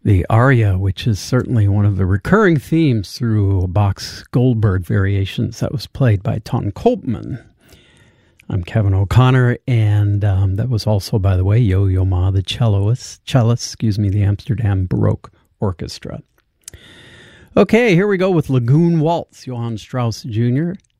The aria, which is certainly one of the recurring themes through Bach's Goldberg variations, that was played by Ton Koopman. I'm Kevin O'Connor, and that was also, by the way, Yo-Yo Ma, the cellist, the Amsterdam Baroque Orchestra. Okay, here we go with Lagoon Waltz, Johann Strauss Jr.,